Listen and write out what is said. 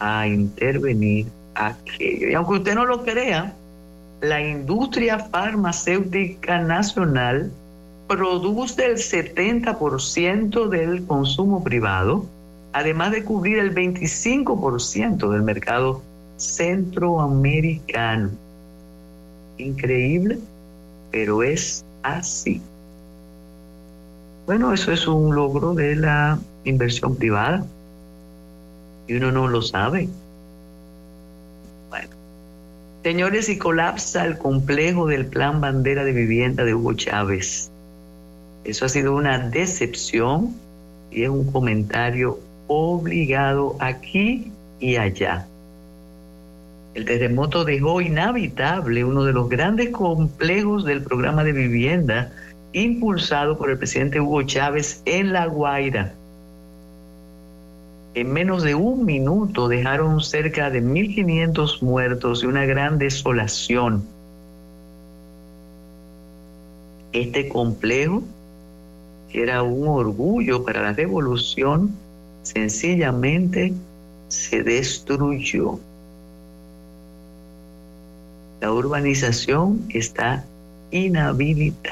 a intervenir aquello. Y aunque usted no lo crea, la industria farmacéutica nacional produce el 70% del consumo privado, además de cubrir el 25% del mercado centroamericano. Increíble, pero es así. Bueno, eso es un logro de la inversión privada y uno no lo sabe. Bueno, señores, y colapsa el complejo del Plan Bandera de Vivienda de Hugo Chávez. Eso ha sido una decepción y es un comentario obligado aquí y allá. El terremoto dejó inhabitable uno de los grandes complejos del programa de vivienda impulsado por el presidente Hugo Chávez en La Guaira. En menos de un minuto dejaron cerca de 1.500 muertos y una gran desolación. Este complejo, que era un orgullo para la revolución, sencillamente se destruyó. La urbanización está inhabilitada.